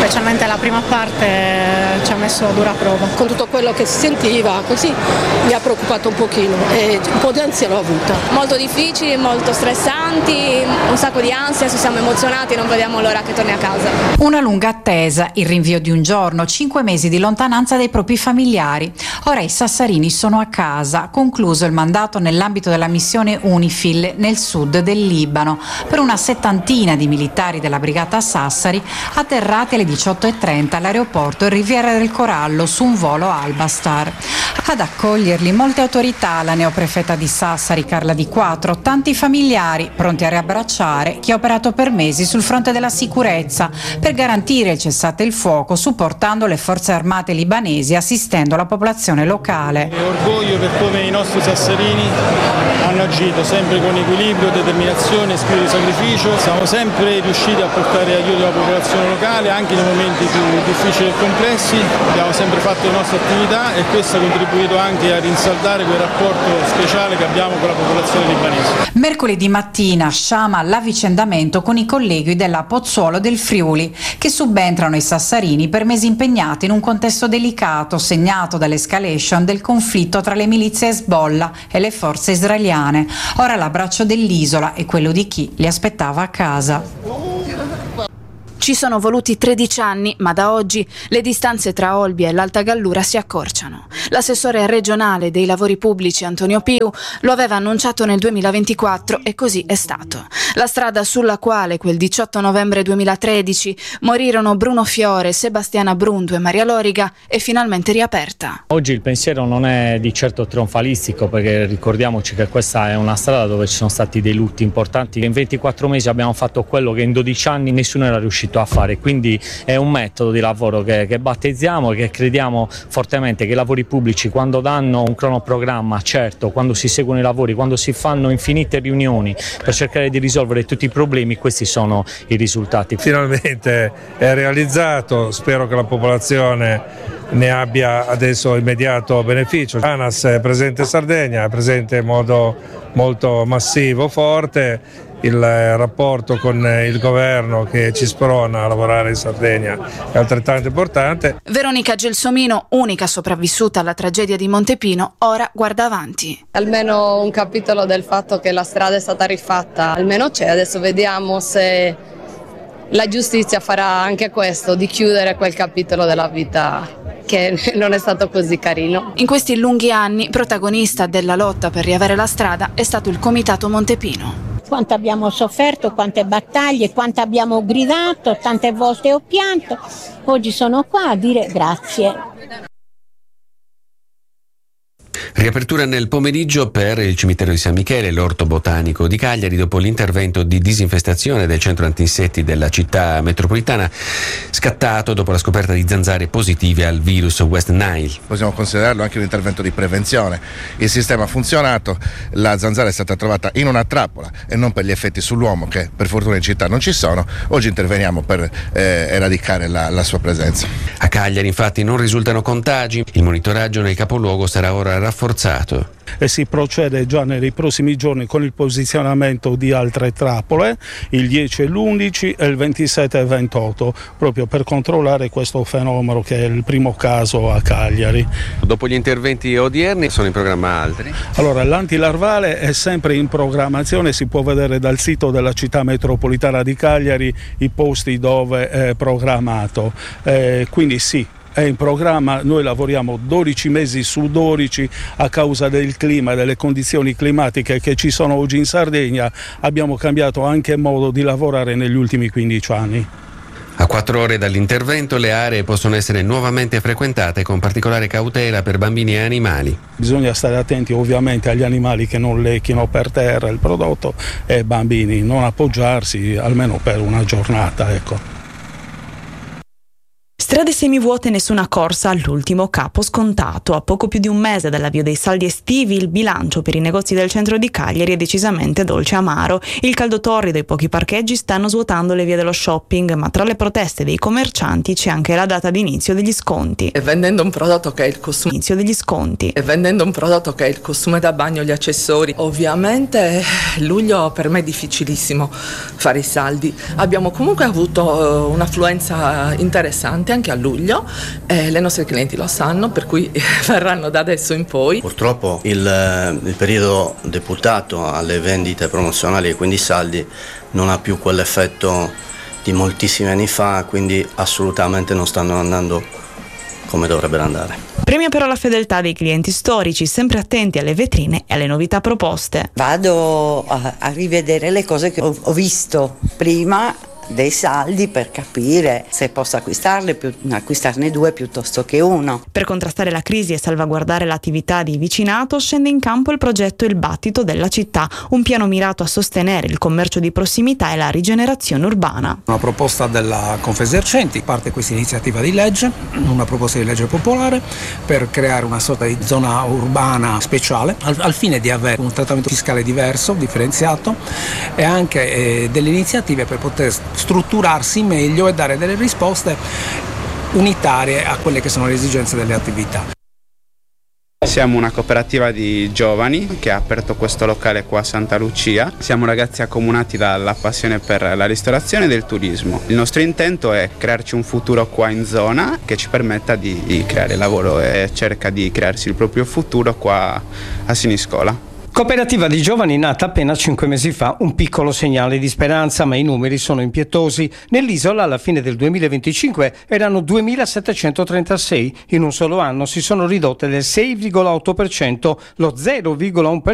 specialmente la prima parte ci ha messo a dura prova. Con tutto quello che si sentiva, così mi ha preoccupato un pochino e un po' di ansia l'ho avuta. Molto difficili, molto stressanti, un sacco di ansia, ci siamo emozionati, non vediamo l'ora che torni a casa. Una lunga attesa, il rinvio di un giorno, 5 mesi di lontananza dai propri familiari. Ora i sassarini sono a casa, concluso il mandato nell'ambito della missione UNIFIL nel sud del Libano, per una settantina di militari della brigata Sassari atterrati alle 18:30 all'aeroporto Riviera del Corallo su un volo Albastar. Ad accoglierli molte autorità, la neoprefetta di Sassari Carla Di Quattro, tanti familiari pronti a riabbracciare chi ha operato per mesi sul fronte della sicurezza per garantire il cessate il fuoco, supportando le forze armate libanesi e assistendo la popolazione locale. È orgoglio per come i nostri sassarini hanno agito, sempre con equilibrio, determinazione e spirito di sacrificio. Siamo sempre riusciti a portare aiuto alla popolazione locale anche nei momenti più difficili e complessi. Abbiamo sempre fatto le nostre attività e questo ha contribuito anche a rinsaldare quel rapporto speciale che abbiamo con la popolazione libanese. Mercoledì mattina sciama l'avvicendamento con i colleghi della Pozzuolo del Friuli, che subentrano ai sassarini per mesi impegnati in un contesto delicato segnato dall'escalation del conflitto tra le milizie Hezbollah e le forze israeliane. Ora l'abbraccio dell'isola è quello di chi li aspettava a casa. Ci sono voluti 13 anni, ma da oggi le distanze tra Olbia e l'Alta Gallura si accorciano. L'assessore regionale dei lavori pubblici Antonio Piu lo aveva annunciato nel 2024 e così è stato. La strada sulla quale quel 18 novembre 2013 morirono Bruno Fiore, Sebastiana Brundu e Maria Loriga è finalmente riaperta. Oggi il pensiero non è di certo trionfalistico, perché ricordiamoci che questa è una strada dove ci sono stati dei lutti importanti. In 24 mesi abbiamo fatto quello che in 12 anni nessuno era riuscito a fare, quindi è un metodo di lavoro che battezziamo e che crediamo fortemente che i lavori pubblici, quando danno un cronoprogramma certo, quando si seguono i lavori, quando si fanno infinite riunioni per cercare di risolvere tutti i problemi, questi sono i risultati. Finalmente è realizzato, spero che la popolazione ne abbia adesso immediato beneficio. ANAS è presente in Sardegna, è presente in modo molto massivo, forte. Il rapporto con il governo che ci sprona a lavorare in Sardegna è altrettanto importante. Veronica Gelsomino, unica sopravvissuta alla tragedia di Montepino, ora guarda avanti. Almeno un capitolo del fatto che la strada è stata rifatta, almeno c'è, adesso vediamo se la giustizia farà anche questo, di chiudere quel capitolo della vita che non è stato così carino. In questi lunghi anni, protagonista della lotta per riavere la strada è stato il Comitato Montepino. Quanto abbiamo sofferto, quante battaglie, quanto abbiamo gridato, tante volte ho pianto. Oggi sono qua a dire grazie. Riapertura nel pomeriggio per il cimitero di San Michele, l'orto botanico di Cagliari, dopo l'intervento di disinfestazione del centro antinsetti della città metropolitana, scattato dopo la scoperta di zanzare positive al virus West Nile. Possiamo considerarlo anche un intervento di prevenzione. Il sistema ha funzionato, la zanzara è stata trovata in una trappola e non per gli effetti sull'uomo, che per fortuna in città non ci sono. Oggi interveniamo per eradicare la sua presenza. A Cagliari infatti non risultano contagi, il monitoraggio nel capoluogo sarà ora rafforzato. E si procede già nei prossimi giorni con il posizionamento di altre trappole, il 10 e l'11 e il 27 e 28, proprio per controllare questo fenomeno che è il primo caso a Cagliari. Dopo gli interventi odierni sono in programma altri? Allora, l'antilarvale è sempre in programmazione, si può vedere dal sito della città metropolitana di Cagliari i posti dove è programmato, quindi sì. È in programma, noi lavoriamo 12 mesi su 12 a causa del clima, delle condizioni climatiche che ci sono oggi in Sardegna. Abbiamo cambiato anche modo di lavorare negli ultimi 15 anni. A 4 ore dall'intervento le aree possono essere nuovamente frequentate con particolare cautela per bambini e animali. Bisogna stare attenti ovviamente agli animali che non lecchino per terra il prodotto e bambini, non appoggiarsi almeno per una giornata, ecco. Strade semivuote, nessuna corsa all'ultimo capo scontato. A poco più di un mese dall'avvio dei saldi estivi, il bilancio per i negozi del centro di Cagliari è decisamente dolce amaro. Il caldo torrido e i pochi parcheggi stanno svuotando le vie dello shopping, ma tra le proteste dei commercianti c'è anche la data di inizio degli sconti. E vendendo un prodotto che è il costume, inizio degli sconti. E vendendo un prodotto che è il costume da bagno, gli accessori. Ovviamente luglio per me è difficilissimo fare i saldi. Abbiamo comunque avuto un'affluenza interessante anche a luglio, le nostre clienti lo sanno, per cui verranno da adesso in poi. Purtroppo il periodo deputato alle vendite promozionali e quindi saldi non ha più quell'effetto di moltissimi anni fa, quindi assolutamente non stanno andando come dovrebbero andare. Premia però la fedeltà dei clienti storici, sempre attenti alle vetrine e alle novità proposte. Vado a rivedere le cose che ho visto prima dei saldi per capire se posso acquistarne 2 piuttosto che 1. Per contrastare la crisi e salvaguardare l'attività di vicinato scende in campo il progetto Il Battito della città, un piano mirato a sostenere il commercio di prossimità e la rigenerazione urbana. Una proposta della Confesercenti, parte questa iniziativa di legge, una proposta di legge popolare per creare una sorta di zona urbana speciale al fine di avere un trattamento fiscale diverso, differenziato e anche delle iniziative per poter strutturarsi meglio e dare delle risposte unitarie a quelle che sono le esigenze delle attività. Siamo una cooperativa di giovani che ha aperto questo locale qua a Santa Lucia. Siamo ragazzi accomunati dalla passione per la ristorazione e del turismo. Il nostro intento è crearci un futuro qua in zona che ci permetta di creare lavoro e cerca di crearsi il proprio futuro qua a Siniscola. Cooperativa di giovani nata appena 5 mesi fa, un piccolo segnale di speranza, ma i numeri sono impietosi. Nell'isola alla fine del 2025 erano 2.736, in un solo anno si sono ridotte del 6,8%, lo 0,1%